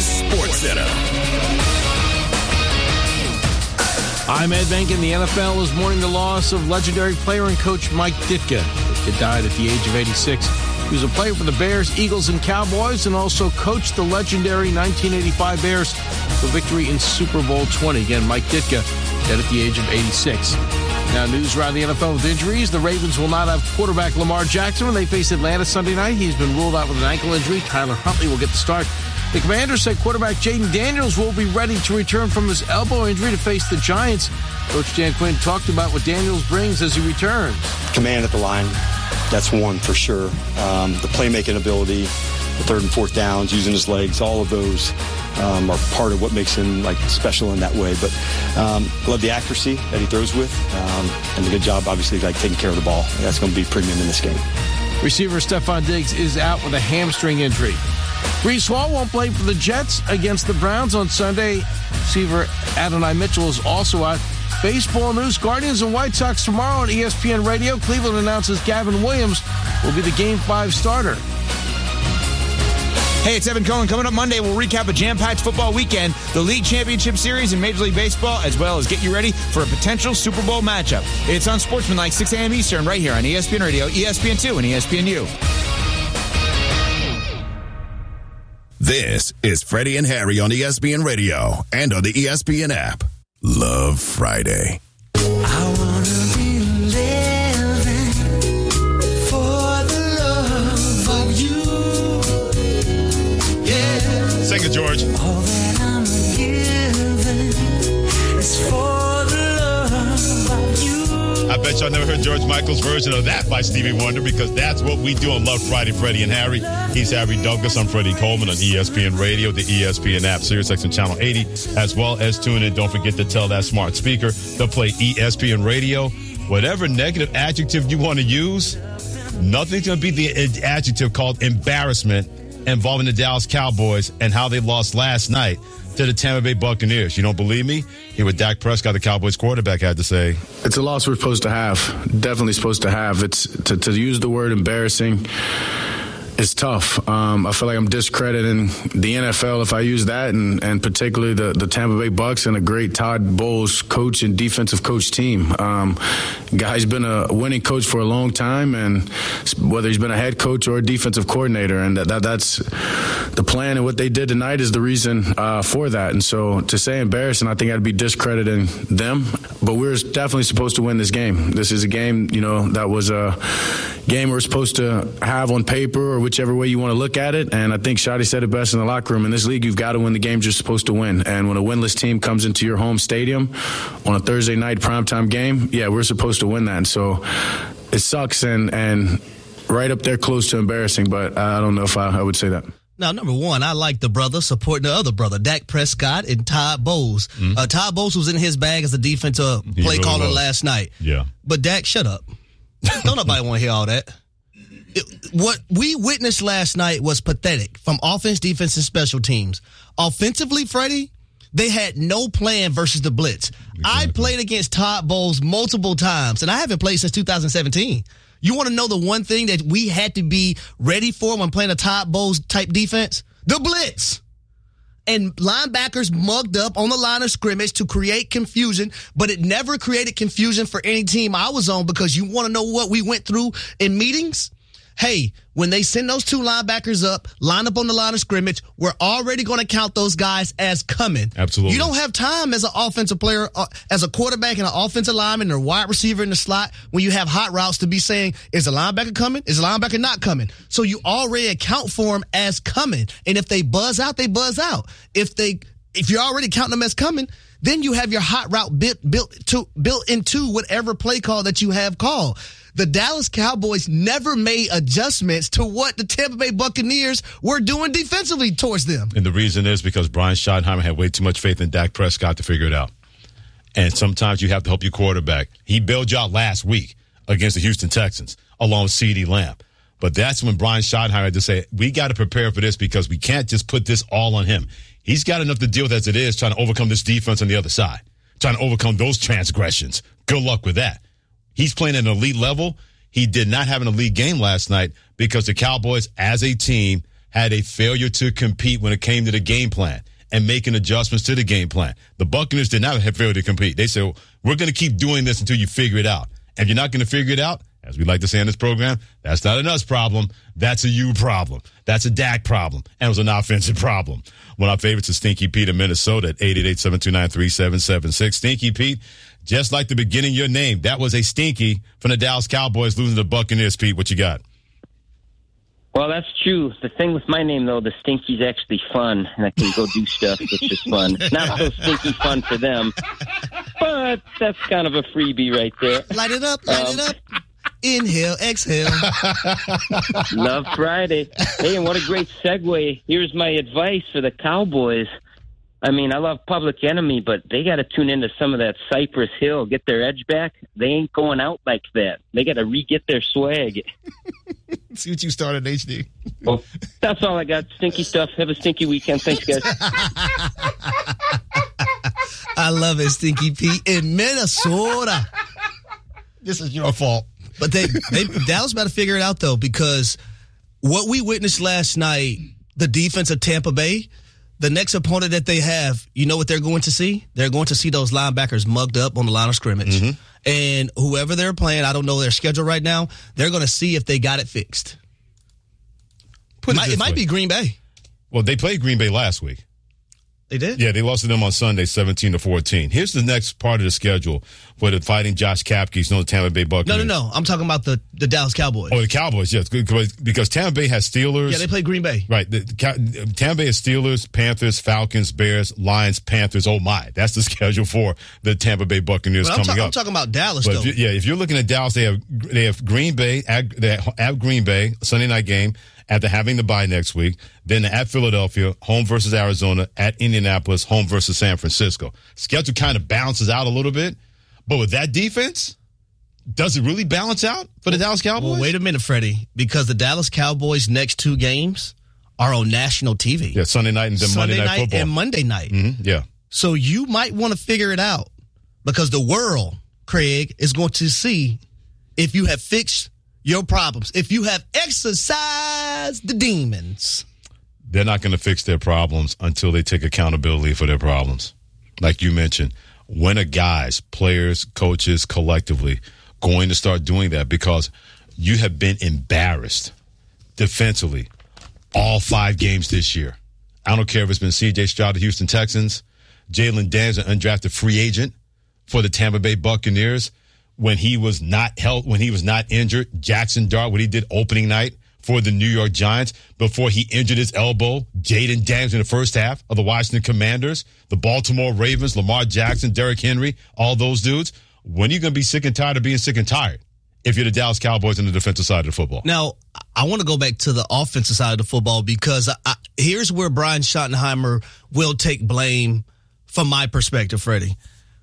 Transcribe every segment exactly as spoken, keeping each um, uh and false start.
is SportsCenter. I'm Ed Benkin. The N F L is mourning the loss of legendary player and coach Mike Ditka. Ditka died at the age of eighty-six. He was a player for the Bears, Eagles, and Cowboys, and also coached the legendary nineteen eighty-five Bears to victory in Super Bowl twenty. Again, Mike Ditka dead at the age of eighty-six. Now, news around the N F L with injuries. The Ravens will not have quarterback Lamar Jackson when they face Atlanta Sunday night. He's been ruled out with an ankle injury. Tyler Huntley will get the start. The Commanders said quarterback Jaden Daniels will be ready to return from his elbow injury to face the Giants. Coach Dan Quinn talked about what Daniels brings as he returns. Command at the line, that's one for sure. Um, the playmaking ability, the third and fourth downs, using his legs, all of those um, are part of what makes him like special in that way. But um, love the accuracy that he throws with, um, and the good job, obviously, like taking care of the ball. That's going to be premium in this game. Receiver Stephon Diggs is out with a hamstring injury. Breece Hall won't play for the Jets against the Browns on Sunday. Receiver Adonai Mitchell is also out. Baseball news, Guardians and White Sox tomorrow on E S P N Radio. Cleveland announces Gavin Williams will be the Game five starter. Hey, it's Evan Cohen. Coming up Monday, we'll recap a jam-packed football weekend, the League Championship Series in Major League Baseball, as well as get you ready for a potential Super Bowl matchup. It's on Sportsmanlike, six a.m. Eastern, right here on E S P N Radio, E S P N two, and E S P N U. This is Freddie and Harry on E S P N Radio and on the E S P N app. Love Friday. I want to be living for the love of you. Yeah. Sing it, George. All that I'm giving is for the love of you. I bet y'all never heard George Michael's version of that by Stevie Wonder, because that's what we do on Love Friday, Freddie and Harry. He's Harry Douglas. I'm Freddie Coleman on E S P N Radio, the E S P N app, SiriusXM Channel eighty, as well as tune in. Don't forget to tell that smart speaker to play E S P N Radio. Whatever negative adjective you want to use, nothing's going to be the adjective called embarrassment involving the Dallas Cowboys and how they lost last night to the Tampa Bay Buccaneers. You don't believe me? Hear what Dak Prescott, the Cowboys quarterback, had to say. It's a loss we're supposed to have. Definitely supposed to have. It's to, to use the word embarrassing. It's tough. Um, I feel like I'm discrediting the N F L if I use that, and, and particularly the, the Tampa Bay Bucs and a great Todd Bowles coach and defensive coach team. Um, guy's been a winning coach for a long time, and whether he's been a head coach or a defensive coordinator, and that, that that's the plan, and what they did tonight is the reason uh, for that. And so to say embarrassing, I think I'd be discrediting them. But we're definitely supposed to win this game. This is a game, you know, that was a game we're supposed to have on paper, or whichever way you want to look at it. And I think Shadi said it best in the locker room. In this league, you've got to win the games you're supposed to win. And when a winless team comes into your home stadium on a Thursday night primetime game, yeah, we're supposed to win that. And so it sucks and, and right up there close to embarrassing, but I don't know if I, I would say that. Now, number one, I like the brother supporting the other brother, Dak Prescott and Todd Bowles. Mm-hmm. Uh, Todd Bowles was in his bag as a defensive he play really caller was. last night. Yeah. But Dak, shut up. Don't nobody want to hear all that. It, what we witnessed last night was pathetic from offense, defense, and special teams. Offensively, Freddie, they had no plan versus the blitz. Exactly. I played against Todd Bowles multiple times, and I haven't played since two thousand seventeen. You want to know the one thing that we had to be ready for when playing a Todd Bowles type defense? The blitz. And linebackers mugged up on the line of scrimmage to create confusion, but it never created confusion for any team I was on, because you want to know what we went through in meetings? Hey, when they send those two linebackers up, line up on the line of scrimmage, we're already going to count those guys as coming. Absolutely. You don't have time as an offensive player, uh, as a quarterback and an offensive lineman or wide receiver in the slot, when you have hot routes, to be saying, is the linebacker coming? Is the linebacker not coming? So you already account for them as coming. And if they buzz out, they buzz out. If they, if you're already counting them as coming, then you have your hot route built, built to, built into whatever play call that you have called. The Dallas Cowboys never made adjustments to what the Tampa Bay Buccaneers were doing defensively towards them. And the reason is because Brian Schottenheimer had way too much faith in Dak Prescott to figure it out. And sometimes you have to help your quarterback. He bailed you out last week against the Houston Texans along with CeeDee Lamb. But that's when Brian Schottenheimer had to say, we got to prepare for this, because we can't just put this all on him. He's got enough to deal with as it is, trying to overcome this defense on the other side, trying to overcome those transgressions. Good luck with that. He's playing at an elite level. He did not have an elite game last night because the Cowboys, as a team, had a failure to compete when it came to the game plan and making adjustments to the game plan. The Buccaneers did not have failure to compete. They said, we're going to keep doing this until you figure it out. And if you're not going to figure it out, as we like to say in this program, that's not an us problem. That's a you problem. That's a Dak problem. And it was an offensive problem. One of our favorites is Stinky Pete in Minnesota at eight eight eight, seven two nine, three seven seven six. Stinky Pete, just like the beginning of your name, that was a stinky from the Dallas Cowboys losing to the Buccaneers. Pete, what you got? Well, that's true. The thing with my name, though, the Stinky's actually fun, and I can go do stuff, which is fun. Not so stinky fun for them, but that's kind of a freebie right there. Light it up, light um, it up. Inhale, exhale. Love Friday. Hey, and what a great segue. Here's my advice for the Cowboys. I mean, I love Public Enemy, but they got to tune into some of that Cypress Hill, get their edge back. They ain't going out like that. They got to re-get their swag. See what you started, H D. Well, that's all I got. Stinky stuff. Have a stinky weekend. Thanks, guys. I love it, Stinky Pete in Minnesota. This is your fault. But they, they Dallas about to figure it out, though, because what we witnessed last night, the defense of Tampa Bay, the next opponent that they have, you know what they're going to see? They're going to see those linebackers mugged up on the line of scrimmage. Mm-hmm. And whoever they're playing, I don't know their schedule right now, they're going to see if they got it fixed. Put it it, might, it might be Green Bay. Well, they played Green Bay last week. They did? Yeah, they lost to them on Sunday, seventeen to fourteen. Here's the next part of the schedule for the Fighting Josh Kapkes, no the Tampa Bay Buccaneers. No, no, no. I'm talking about the, the Dallas Cowboys. Oh, the Cowboys, yes. Because Tampa Bay has Steelers. Yeah, they play Green Bay. Right. The, Tampa Bay has Steelers, Panthers, Falcons, Bears, Lions, Panthers. Oh, my. That's the schedule for the Tampa Bay Buccaneers but I'm coming ta- up. I'm talking about Dallas, but though. If you, yeah, if you're looking at Dallas, they have they have Green Bay, at, they have, at Green Bay, Sunday night game, after having the bye next week. Then at Philadelphia, home versus Arizona, at Indianapolis, home versus San Francisco. Schedule kind of balances out a little bit. But with that defense, does it really balance out for the Dallas Cowboys? Well, wait a minute, Freddie, because the Dallas Cowboys' next two games are on national T V. Yeah, Sunday night and then Sunday Monday Night, night Football. and Monday night. Mm-hmm, yeah. So you might want to figure it out because the world, Craig, is going to see if you have fixed your problems, if you have exorcised the demons. They're not going to fix their problems until they take accountability for their problems. Like you mentioned, when are guys, players, coaches, collectively going to start doing that? Because you have been embarrassed defensively all five games this year. I don't care if it's been C J Stroud, the Houston Texans, Jalen Daniels, an undrafted free agent for the Tampa Bay Buccaneers. When he was not held, when he was not injured, Jackson Dart, what he did opening night for the New York Giants before he injured his elbow, Jaden Daniels in the first half of the Washington Commanders, the Baltimore Ravens, Lamar Jackson, Derrick Henry, all those dudes. When are you going to be sick and tired of being sick and tired if you're the Dallas Cowboys on the defensive side of the football? Now, I want to go back to the offensive side of the football because I, I, here's where Brian Schottenheimer will take blame from my perspective, Freddie.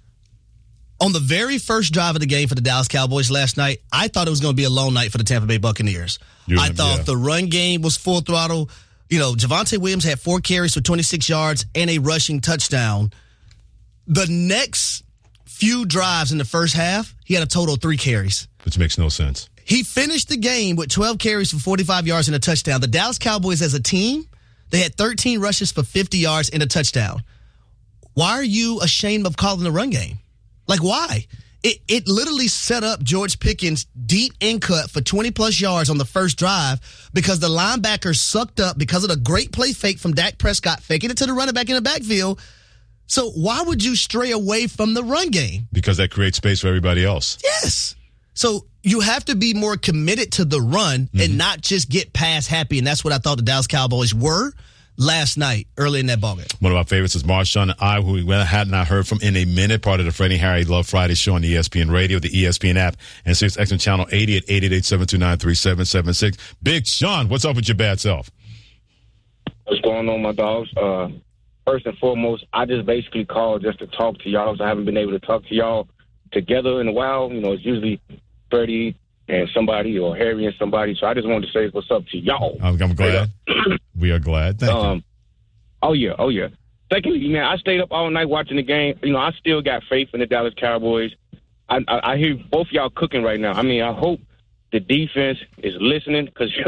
On the very first drive of the game for the Dallas Cowboys last night, I thought it was going to be a long night for the Tampa Bay Buccaneers. You're, I thought yeah. the run game was full throttle. You know, Javonte Williams had four carries for twenty-six yards and a rushing touchdown. The next few drives in the first half, he had a total of three carries. Which makes no sense. He finished the game with twelve carries for forty-five yards and a touchdown. The Dallas Cowboys as a team, they had thirteen rushes for fifty yards and a touchdown. Why are you ashamed of calling the run game? Like, why? It it literally set up George Pickens' deep in cut for twenty-plus yards on the first drive because the linebackers sucked up because of the great play fake from Dak Prescott, faking it to the running back in the backfield. So why would you stray away from the run game? Because that creates space for everybody else. Yes. So you have to be more committed to the run mm-hmm. and not just get pass happy, and that's what I thought the Dallas Cowboys were last night, early in that ballgame. One of our favorites is Marshawn and I, who we had not heard from in a minute, part of the Freddie Harry Love Friday show on the E S P N Radio, the E S P N app, and Sirius X M Channel eighty at eight eight eight, seven two nine, three seven seven six. Big Sean, what's up with your bad self? What's going on, my dogs? Uh, first and foremost, I just basically called just to talk to y'all. So I haven't been able to talk to y'all together in a while. You know, it's usually Freddie and somebody or Harry and somebody. So I just wanted to say what's up to y'all. I'm, I'm glad. We are glad. Thank um, you. Oh, yeah. Oh, yeah. Secondly, man, I stayed up all night watching the game. You know, I still got faith in the Dallas Cowboys. I, I, I hear both y'all cooking right now. I mean, I hope the defense is listening because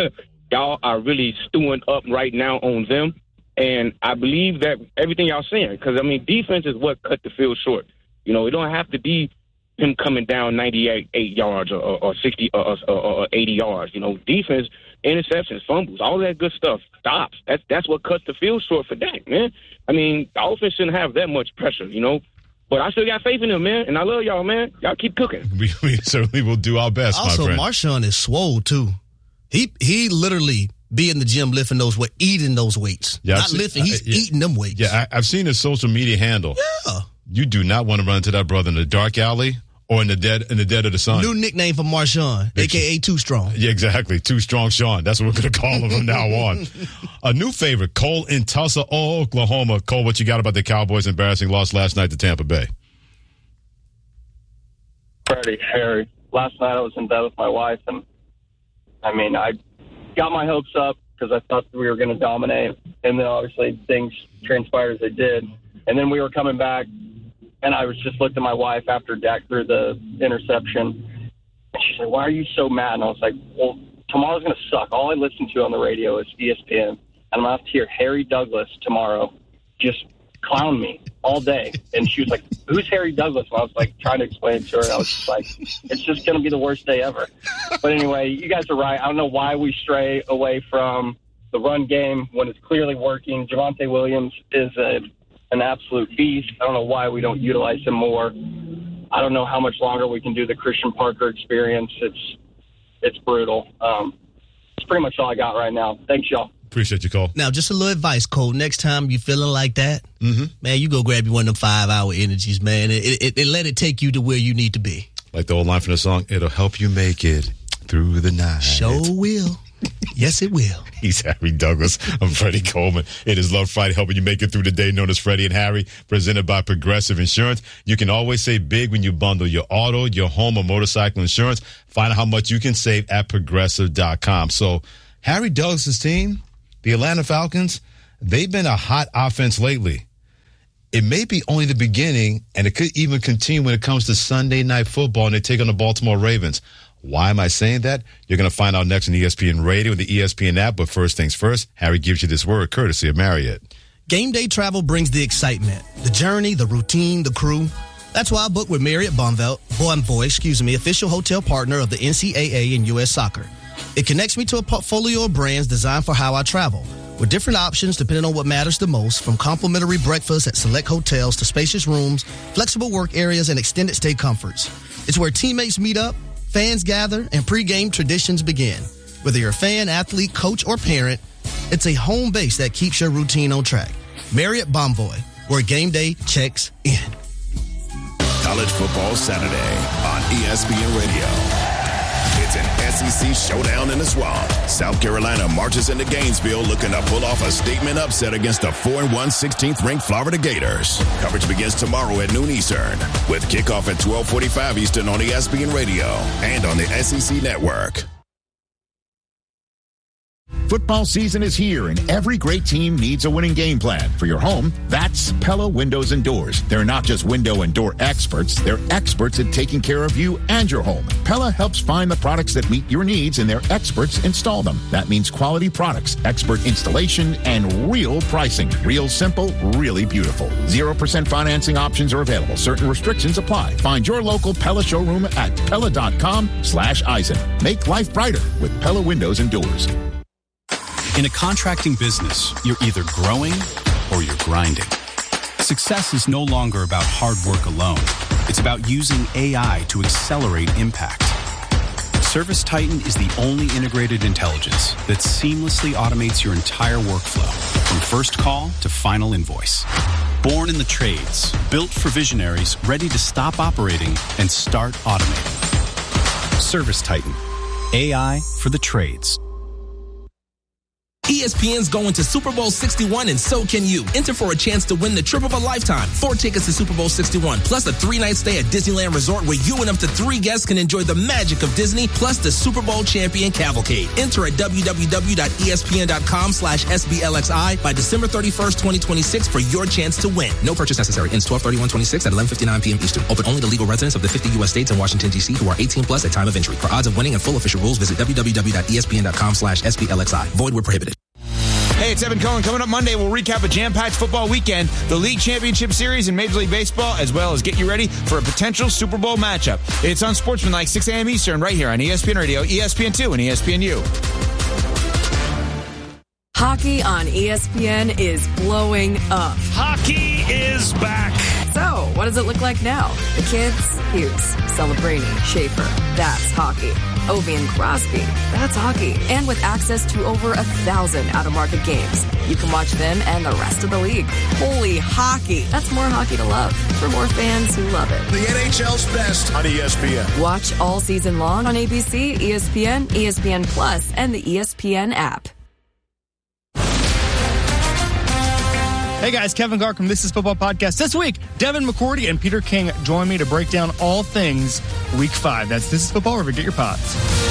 y'all are really stewing up right now on them. And I believe that everything y'all saying, because, I mean, defense is what cut the field short. You know, it don't have to be him coming down ninety-eight eight yards or, or sixty or, or, or eighty yards. You know, defense, interceptions, fumbles, all that good stuff stops. That's that's what cuts the field short for Dak, man. I mean, the offense shouldn't have that much pressure, you know. But I still got faith in them, man, and I love y'all, man. Y'all keep cooking. We, we certainly will do our best, also, my friend. Marshawn is swole, too. He he literally be in the gym lifting those weights, eating those weights. Yeah, Not seen, lifting, he's uh, yeah. eating them weights. Yeah, I, I've seen his social media handle. Yeah. You do not want to run into that brother in the dark alley or in the dead in the dead of the sun. New nickname for Marshawn, a k a. Too Strong. Yeah, exactly. Too Strong Sean. That's what we're going to call him from now on. A new favorite, Cole in Tulsa, Oklahoma. Cole, what you got about the Cowboys' embarrassing loss last night to Tampa Bay? Freddie, Harry. Last night I was in bed with my wife, and, I mean, I got my hopes up because I thought we were going to dominate, and then obviously things transpired as they did. And then we were coming back, and I was just looked at my wife after Dak threw the interception. And she said, "Why are you so mad?" And I was like, well, tomorrow's going to suck. All I listen to on the radio is E S P N. And I'm going to have to hear Harry Douglas tomorrow just clown me all day. And she was like, "Who's Harry Douglas?" And I was like trying to explain to her. And I was just like, it's just going to be the worst day ever. But anyway, you guys are right. I don't know why we stray away from the run game when it's clearly working. Javonte Williams is a an absolute beast. I don't know why we don't utilize him more. I don't know how much longer we can do the Christian Parker experience. It's it's brutal. Um, it's pretty much all I got right now. Thanks, y'all. Appreciate you, Cole. Now, just a little advice, Cole. Next time you feeling like that, mm-hmm. man, you go grab you one of them five-hour energies, man, and it, it, it let it take you to where you need to be. Like the old line from the song, it'll help you make it through the night. Sure will. Yes, it will. He's Harry Douglas. I'm Freddie Coleman. It is Love Friday, helping you make it through the day, known as Freddie and Harry, presented by Progressive Insurance. You can always save big when you bundle your auto, your home, or motorcycle insurance. Find out how much you can save at progressive dot com. So, Harry Douglas' team, the Atlanta Falcons, they've been a hot offense lately. It may be only the beginning, and it could even continue when it comes to Sunday Night Football, and they take on the Baltimore Ravens. Why am I saying that? You're going to find out next on E S P N Radio and the E S P N app. But first things first, Harry gives you this word courtesy of Marriott. Game day travel brings the excitement, the journey, the routine, the crew. That's why I booked with Marriott Bonvoy, Bonvoy, excuse me, official hotel partner of the N C double A and U S Soccer. It connects me to a portfolio of brands designed for how I travel, with different options depending on what matters the most, from complimentary breakfasts at select hotels to spacious rooms, flexible work areas, and extended stay comforts. It's where teammates meet up, fans gather, and pregame traditions begin. Whether you're a fan, athlete, coach, or parent, it's a home base that keeps your routine on track. Marriott Bonvoy, where game day checks in. College Football Saturday on E S P N Radio. It's an S E C showdown in the swamp. South Carolina marches into Gainesville looking to pull off a statement upset against the four and one sixteenth ranked Florida Gators. Coverage begins tomorrow at noon Eastern, with kickoff at twelve forty-five Eastern on E S P N Radio and on the S E C Network. Football season is here, and every great team needs a winning game plan. For your home, that's Pella Windows and Doors. They're not just window and door experts, they're experts at taking care of you and your home. Pella helps find the products that meet your needs, and their experts install them. That means quality products, expert installation, and real pricing. Real simple, really beautiful. zero percent financing options are available. Certain restrictions apply. Find your local Pella showroom at Pella.com slash Eisen. Make life brighter with Pella Windows and Doors. In a contracting business, you're either growing or you're grinding. Success is no longer about hard work alone. It's about using A I to accelerate impact. ServiceTitan is the only integrated intelligence that seamlessly automates your entire workflow, from first call to final invoice. Born in the trades, built for visionaries ready to stop operating and start automating. ServiceTitan, A I for the trades. E S P N's going to Super Bowl sixty-one, and so can you. Enter for a chance to win the trip of a lifetime. Four tickets to Super Bowl sixty-one, plus a three-night stay at Disneyland Resort where you and up to three guests can enjoy the magic of Disney, plus the Super Bowl champion cavalcade. Enter at www.espn.com slash SBLXI by December thirty-first, twenty twenty-six for your chance to win. No purchase necessary. Ends twelve thirty-one twenty-six at eleven fifty-nine p.m. Eastern. Open only to legal residents of the fifty U S states and Washington, D C who are eighteen plus at time of entry. For odds of winning and full official rules, visit www.espn.com slash SBLXI. Void where prohibited. Hey, it's Evan Cohen. Coming up Monday, we'll recap a jam-packed football weekend, the League Championship Series in Major League Baseball, as well as get you ready for a potential Super Bowl matchup. It's on Sportsmanlike, six a.m. Eastern, right here on E S P N Radio, E S P N two, and E S P N U. Hockey on E S P N is blowing up. Hockey is back. So, what does it look like now? The kids? Hughes, Celebrini, Schaefer. That's hockey. Ovi and Crosby. That's hockey. And with access to over a thousand out-of-market games, you can watch them and the rest of the league. Holy hockey. That's more hockey to love for more fans who love it. The N H L's best on E S P N. Watch all season long on A B C, E S P N, E S P N Plus, and the E S P N app. Hey guys, Kevin Gark from This Is Football Podcast. This week, Devin McCourty and Peter King join me to break down all things Week five. That's This Is Football, wherever you get your pods.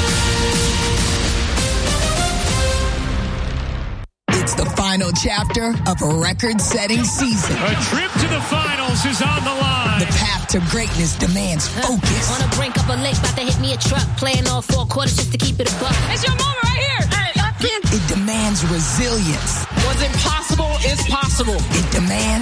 It's the final chapter of a record-setting season. A trip to the finals is on the line. The path to greatness demands focus. On the brink of a lake, about to hit me a truck. Playing all four quarters just to keep it a buck. It's your moment right here. Hey, I can't. It demands resilience. What's impossible is possible. It demands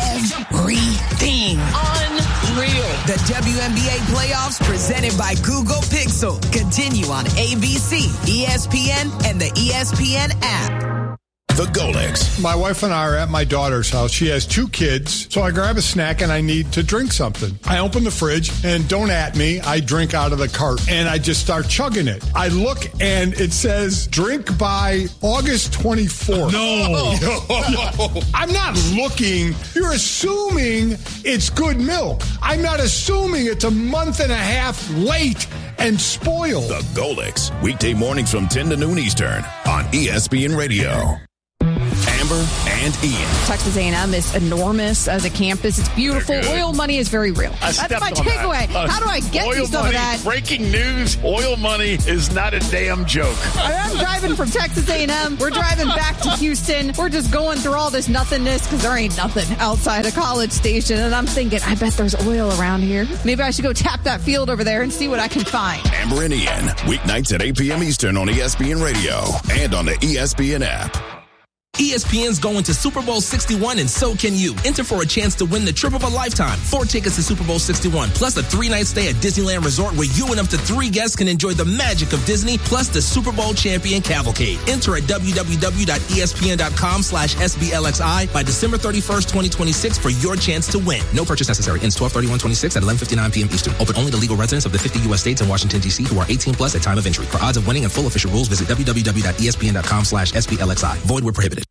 everything. Unreal. The W N B A playoffs presented by Google Pixel continue on A B C, E S P N, and the E S P N app. The Golics. My wife and I are at my daughter's house. She has two kids, so I grab a snack and I need to drink something. I open the fridge and don't at me, I drink out of the cart and I just start chugging it. I look and it says drink by August twenty-fourth. No. no. I'm not looking. You're assuming it's good milk. I'm not assuming it's a month and a half late and spoiled. The Golics. Weekday mornings from ten to noon Eastern on E S P N Radio. Amber and Ian. Texas A and M is enormous as a campus. It's beautiful. Oil money is very real. I That's my takeaway. That. Uh, How do I get oil you some money, of that? Breaking news, oil money is not a damn joke. I'm driving from Texas A and M. We're driving back to Houston. We're just going through all this nothingness because there ain't nothing outside a College Station. And I'm thinking, I bet there's oil around here. Maybe I should go tap that field over there and see what I can find. Amber and Ian. Weeknights at eight p.m. Eastern on E S P N Radio and on the E S P N app. E S P N's going to Super Bowl sixty-one, and so can you. Enter for a chance to win the trip of a lifetime. Four tickets to Super Bowl sixty-one, plus a three-night stay at Disneyland Resort where you and up to three guests can enjoy the magic of Disney, plus the Super Bowl champion cavalcade. Enter at www.espn.com slash SBLXI by December thirty-first, twenty twenty-six for your chance to win. No purchase necessary. Ends twelve thirty-one twenty-six at eleven fifty-nine p.m. Eastern. Open only to legal residents of the fifty U S states and Washington, D C who are eighteen plus at time of entry. For odds of winning and full official rules, visit www.espn.com slash SBLXI. Void where prohibited.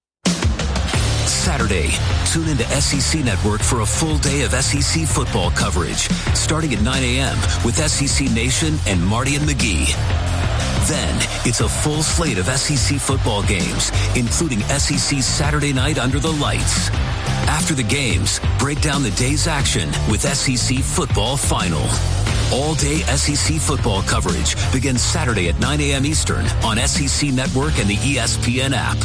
Saturday, tune into S E C Network for a full day of S E C football coverage, starting at nine a.m. with S E C Nation and Marty and McGee. Then, it's a full slate of S E C football games, including S E C Saturday Night Under the Lights. After the games, break down the day's action with S E C Football Final. All-day S E C football coverage begins Saturday at nine a.m. Eastern on S E C Network and the E S P N app.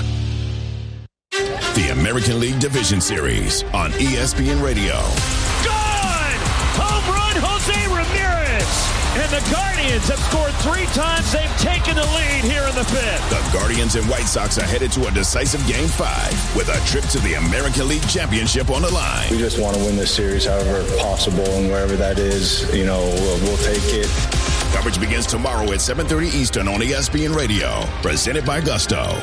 The American League Division Series on E S P N Radio. Good! Home run, Jose Ramirez! And the Guardians have scored three times. They've taken the lead here in the fifth. The Guardians and White Sox are headed to a decisive Game five with a trip to the American League Championship on the line. We just want to win this series however possible, and wherever that is, you know, we'll, we'll take it. Coverage begins tomorrow at seven thirty Eastern on E S P N Radio. Presented by Gusto.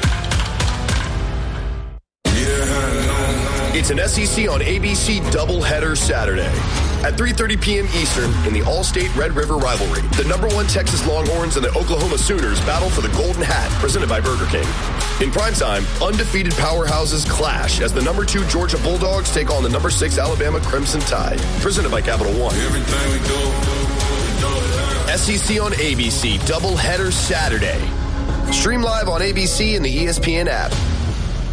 It's an S E C on A B C doubleheader Saturday. At three thirty p.m. Eastern in the All-State Red River rivalry, the number one Texas Longhorns and the Oklahoma Sooners battle for the Golden Hat, presented by Burger King. In primetime, undefeated powerhouses clash as the number two Georgia Bulldogs take on the number six Alabama Crimson Tide, presented by Capital One. Everything we do, we do S E C on A B C doubleheader Saturday. Stream live on A B C and the E S P N app.